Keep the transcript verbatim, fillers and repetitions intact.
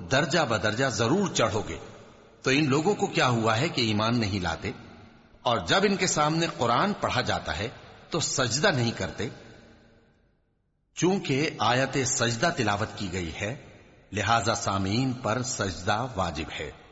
दर्जा बदर्जा जरूर चढ़ोगे। तो इन लोगों को क्या हुआ है कि ईमान नहीं लाते, और जब इनके सामने कुरान पढ़ा जाता है तो सजदा नहीं करते। चूंकि आयत सजदा तिलावत की गई है, लिहाजा सामीन पर सजदा वाजिब है।